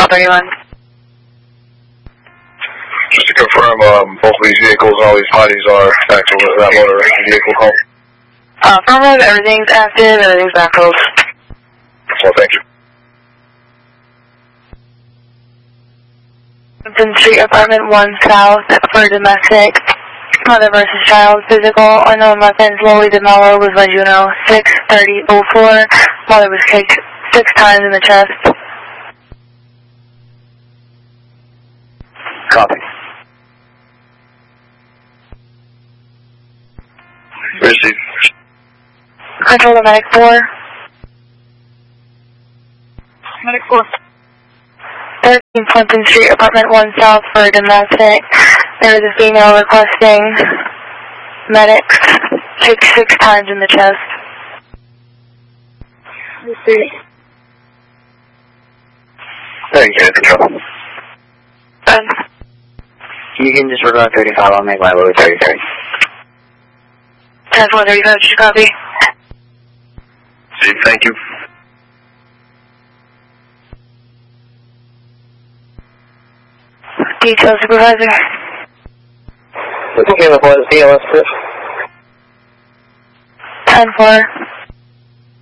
31. Just to confirm, both of these vehicles and all these bodies are active with that motor vehicle call. Affirmative, everything's active, everything's backhoe. Well, thank you. Hampton Street, apartment 1 south for domestic. Mother versus child, physical, unknown weapons, Loli DeMello was by Juno, 6:30:04. Mother was kicked 6 times in the chest. Copy. Receive. Control to Medic 4. Medic 4. 13 Plimpton Street, apartment 1 south for domestic. There was a female requesting medics, kicked 6 times in the chest. Receive. Thank you, control. Done. You can just work on 35, I'll make my load 33. 10-4-35, did you copy? See, thank you. Detail supervisor. Okay, report the CLS, 10-4.